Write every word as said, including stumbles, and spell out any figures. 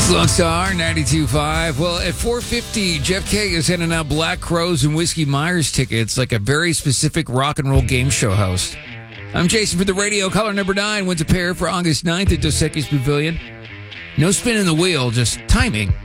It's Lone Star ninety-two point five. Well, at four fifty, Jeff K is handing out Black Crows and Whiskey Myers tickets like a very specific rock and roll game show host. I'm Jason for the radio. Caller number nine wins a pair for August ninth at Dos Equis Pavilion. No spinning the wheel, just timing.